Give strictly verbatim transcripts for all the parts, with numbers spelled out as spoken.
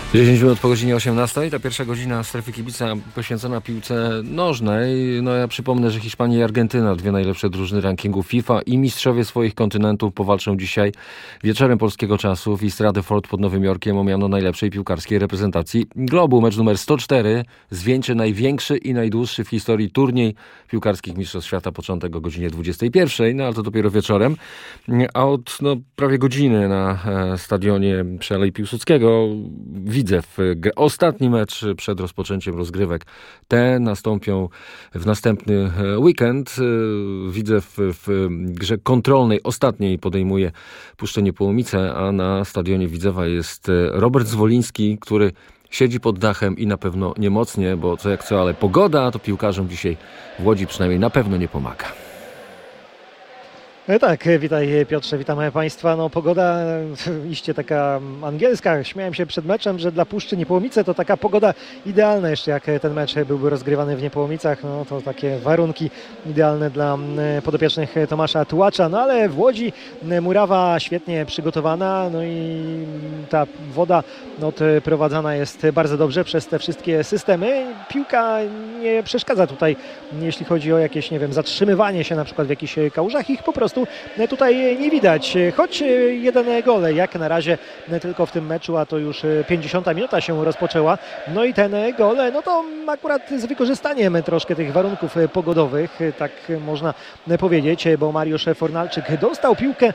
dziesięć minut po godzinie osiemnastej. Ta pierwsza godzina strefy kibica poświęcona piłce nożnej. No ja przypomnę, że Hiszpania i Argentyna, dwie najlepsze drużyny rankingu FIFA i mistrzowie swoich kontynentów, powalczą dzisiaj wieczorem polskiego czasu w East Rutherford pod Nowym Jorkiem o miano najlepszej piłkarskiej reprezentacji globu. Mecz numer sto cztery zwieńczy największy i najdłuższy w historii turniej piłkarskich Mistrzostw Świata. Początek o godzinie dwudziestej pierwszej, no ale to dopiero wieczorem. A od no, prawie godziny na e, stadionie przy Alei Piłsudskiego Widzew. Ostatni mecz przed rozpoczęciem rozgrywek. Te nastąpią w następny weekend. Widzew w grze kontrolnej, ostatniej podejmuje Puszczę Niepołomice, a na stadionie Widzewa jest Robert Zwoliński, który siedzi pod dachem i na pewno niemocnie, bo co jak co, ale pogoda to piłkarzom dzisiaj w Łodzi przynajmniej na pewno nie pomaga. No tak, witaj Piotrze, witamy Państwa. No pogoda iście taka angielska. Śmiałem się przed meczem, że dla Puszczy Niepołomice to taka pogoda idealna. Jeszcze jak ten mecz byłby rozgrywany w Niepołomicach, no to takie warunki idealne dla podopiecznych Tomasza Tułacza. No ale w Łodzi murawa świetnie przygotowana, no i ta woda odprowadzana jest bardzo dobrze przez te wszystkie systemy. Piłka nie przeszkadza tutaj, jeśli chodzi o jakieś, nie wiem, zatrzymywanie się na przykład w jakichś kałużach. Ich po prostu tutaj nie widać, choć jeden gol jak na razie tylko w tym meczu, a to już pięćdziesiąta minuta się rozpoczęła. No i ten gol, no to akurat z wykorzystaniem troszkę tych warunków pogodowych, tak można powiedzieć, bo Mariusz Fornalczyk dostał piłkę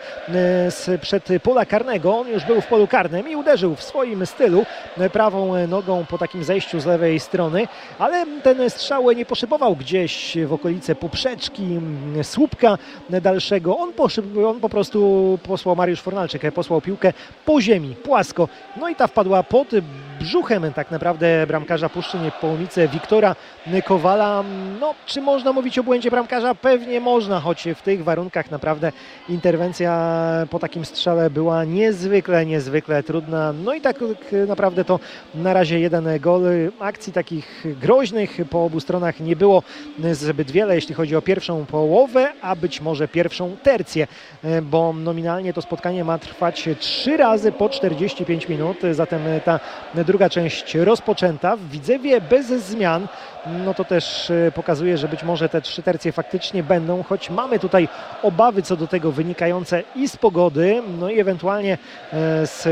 sprzed pola karnego, on już był w polu karnym i uderzył w swoim stylu prawą nogą po takim zejściu z lewej strony, ale ten strzał nie poszybował gdzieś w okolice poprzeczki, słupka dalszego. On, poszyb, on po prostu posłał, Mariusz Fornalczyk posłał piłkę po ziemi, płasko. No i ta wpadła pod brzuchem tak naprawdę bramkarza Puszczy Niepołomice Wiktora Kowala. No, czy można mówić o błędzie bramkarza? Pewnie można, choć w tych warunkach naprawdę interwencja po takim strzale była niezwykle, niezwykle trudna. No i tak naprawdę to na razie jeden gol. Akcji takich groźnych po obu stronach nie było zbyt wiele, jeśli chodzi o pierwszą połowę, a być może pierwszą tercję, bo nominalnie to spotkanie ma trwać trzy razy po czterdzieści pięć minut, zatem ta druga część rozpoczęta w Widzewie bez zmian. No to też pokazuje, że być może te trzy tercje faktycznie będą, choć mamy tutaj obawy co do tego wynikające i z pogody, no i ewentualnie z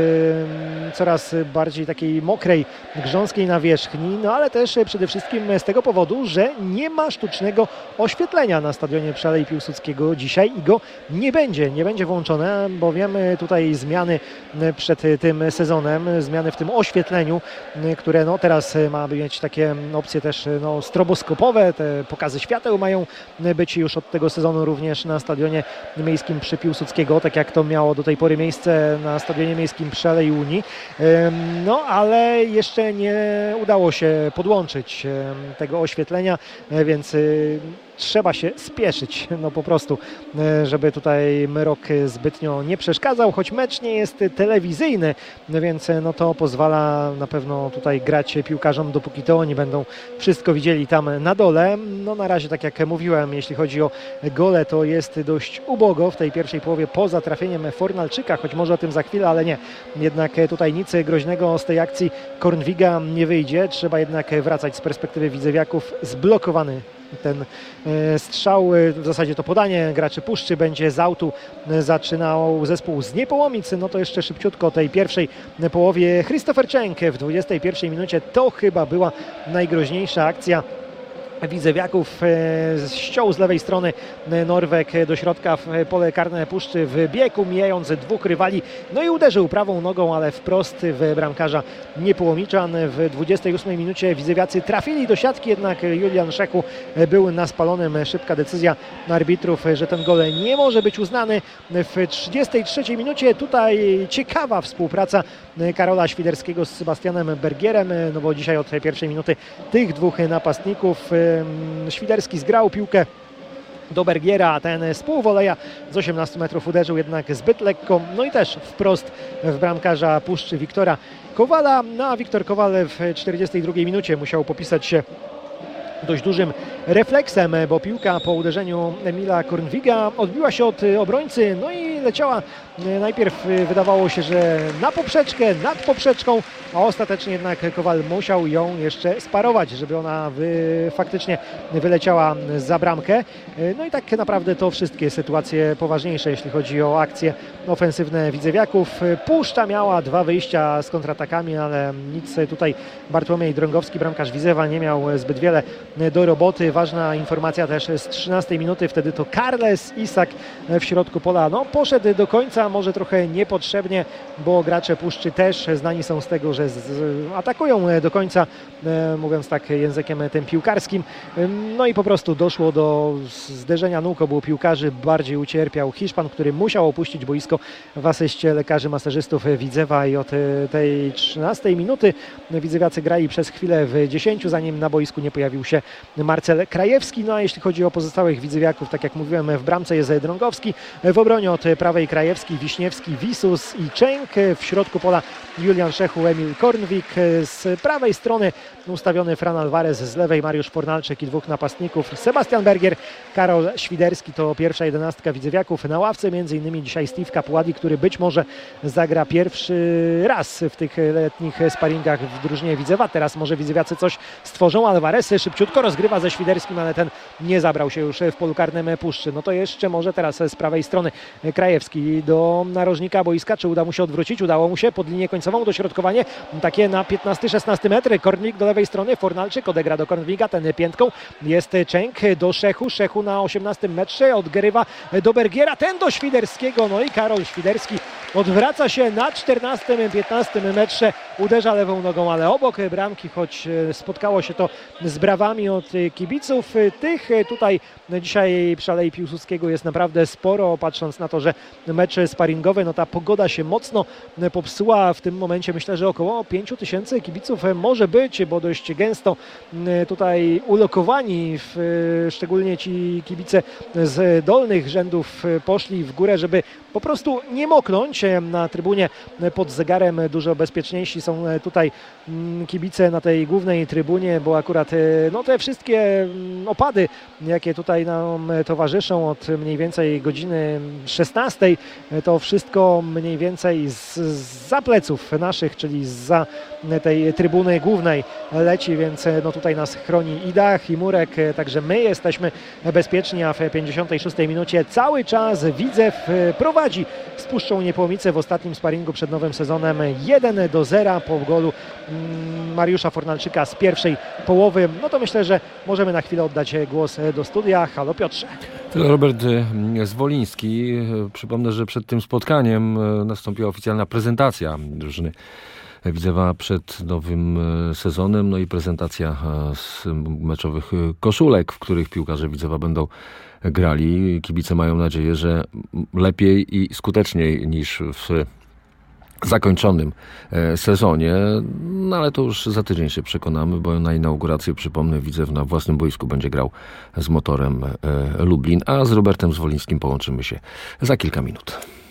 coraz bardziej takiej mokrej, grząskiej nawierzchni, no ale też przede wszystkim z tego powodu, że nie ma sztucznego oświetlenia na stadionie przy Alei Piłsudskiego dzisiaj i go nie będzie, nie będzie włączone, bowiem tutaj zmiany przed tym sezonem, zmiany w tym oświetleniu, które no teraz ma mieć takie opcje też no, stroboskopowe, te pokazy świateł mają być już od tego sezonu również na stadionie miejskim przy Piłsudskiego, tak jak to miało do tej pory miejsce na stadionie miejskim przy Alei Unii. No ale jeszcze nie udało się podłączyć tego oświetlenia, więc trzeba się spieszyć, no po prostu, żeby tutaj mrok zbytnio nie przeszkadzał, choć mecz nie jest telewizyjny, więc no to pozwala na pewno tutaj grać piłkarzom, dopóki to oni będą wszystko widzieli tam na dole. No na razie, tak jak mówiłem, jeśli chodzi o gole, to jest dość ubogo w tej pierwszej połowie poza trafieniem Fornalczyka, choć może o tym za chwilę, ale nie. Jednak tutaj nic groźnego z tej akcji Kornwiga nie wyjdzie. Trzeba jednak wracać z perspektywy widzewiaków. Zblokowany ten strzał, w zasadzie to podanie graczy Puszczy będzie z autu zaczynał zespół z Niepołomic. No to jeszcze szybciutko o tej pierwszej połowie. Christopher Cenk w dwudziestej pierwszej minucie to chyba była najgroźniejsza akcja widzewiaków. Ściął z lewej strony Norweg do środka w pole karne Puszczy w biegu, mijając dwóch rywali, no i uderzył prawą nogą, ale wprost w bramkarza Niepołomiczan. W dwudziestej ósmej minucie widzewiacy trafili do siatki, jednak Julian Szeku był na spalonym. Szybka decyzja arbitrów, że ten gol nie może być uznany. W trzydziestej trzeciej minucie tutaj ciekawa współpraca Karola Świderskiego z Sebastianem Bergierem, no bo dzisiaj od pierwszej minuty tych dwóch napastników. Świderski zgrał piłkę do Bergiera, a ten z półwoleja z osiemnastu metrów uderzył jednak zbyt lekko, no i też wprost w bramkarza Puszczy Wiktora Kowala. No a Wiktor Kowal w czterdziestej drugiej minucie musiał popisać się dość dużym refleksem, bo piłka po uderzeniu Emila Kornwiga odbiła się od obrońcy, no i leciała najpierw, wydawało się, że na poprzeczkę, nad poprzeczką, a ostatecznie jednak Kowal musiał ją jeszcze sparować, żeby ona wy, faktycznie wyleciała za bramkę. No i tak naprawdę to wszystkie sytuacje poważniejsze, jeśli chodzi o akcje ofensywne Widzewiaków. Puszcza miała dwa wyjścia z kontratakami, ale nic tutaj Bartłomiej Drągowski, bramkarz Widzewa, nie miał zbyt wiele do roboty. Ważna informacja też z trzynastej minuty, wtedy to Carles Isak w środku pola no, poszedł do końca, może trochę niepotrzebnie, bo gracze Puszczy też znani są z tego, że z, atakują do końca, mówiąc tak językiem tym piłkarskim. No i po prostu doszło do zderzenia nóg obu piłkarzy, bardziej ucierpiał Hiszpan, który musiał opuścić boisko w asyście lekarzy masażystów Widzewa i od tej trzynastej minuty Widzewiacy grali przez chwilę w dziesięciu, zanim na boisku nie pojawił się Marcel Krajewski. No a jeśli chodzi o pozostałych Widzewiaków, tak jak mówiłem, w bramce jest Drągowski, w obronie od prawej Krajewski, Wiśniewski, Wisus i Częk, w środku pola Julian Szechu, Emil Kornwik, z prawej strony ustawiony Fran Alvarez, z lewej Mariusz Fornalczyk i dwóch napastników Sebastian Bergier, Karol Świderski, to pierwsza jedenastka Widzewiaków. Na ławce między innymi dzisiaj Steve Capuadi, który być może zagra pierwszy raz w tych letnich sparingach w drużynie Widzewa. Teraz może Widzewiacy coś stworzą. Alvarez szybciutko rozgrywa ze Świderskim, ale ten nie zabrał się już w polu karnym Puszczy. No to jeszcze może teraz z prawej strony Krajewski do narożnika boiska. Czy uda mu się odwrócić? Udało mu się pod linię końcową, dośrodkowanie takie na piętnaście szesnaście metry. Kornwik do lewej strony, Fornalczyk odegra do Kornwiga, ten piętką. Jest Częk do Szechu, Szechu na osiemnastym metrze odgrywa do Bergiera, ten do Świderskiego, no i Karol Świderski odwraca się na czternastym piętnastym metrze, uderza lewą nogą, ale obok bramki, choć spotkało się to z brawami od kibiców. Tych tutaj dzisiaj przy Alei Piłsudskiego jest naprawdę sporo, patrząc na to, że mecz sparingowy, no ta pogoda się mocno popsuła. W tym momencie myślę, że około pięć tysięcy kibiców może być, bo dość gęsto tutaj ulokowani, w, szczególnie ci kibice z dolnych rzędów poszli w górę, żeby po prostu nie moknąć. Na trybunie pod zegarem dużo bezpieczniejsi są tutaj kibice na tej głównej trybunie, bo akurat no, te wszystkie opady, jakie tutaj nam towarzyszą od mniej więcej godziny szesnastej, to wszystko mniej więcej z, za pleców naszych, czyli za tej trybuny głównej leci, więc no tutaj nas chroni i dach, i murek, także my jesteśmy bezpieczni, a w pięćdziesiątej szóstej minucie cały czas Widzew prowadzi z Puszczą Niepołomice w ostatnim sparingu przed nowym sezonem jeden do zera po golu Mariusza Fornalczyka z pierwszej połowy. No to myślę, że możemy na chwilę oddać głos do studia. Halo Piotrze. Robert Zwoliński. Przypomnę, że przed tym spotkaniem nastąpiła oficjalna prezentacja drużyny Widzewa przed nowym sezonem, no i prezentacja z meczowych koszulek, w których piłkarze Widzewa będą grali. Kibice mają nadzieję, że lepiej i skuteczniej niż w zakończonym sezonie, no ale to już za tydzień się przekonamy, bo na inaugurację, przypomnę, Widzew na własnym boisku będzie grał z Motorem Lublin, a z Robertem Zwolińskim połączymy się za kilka minut.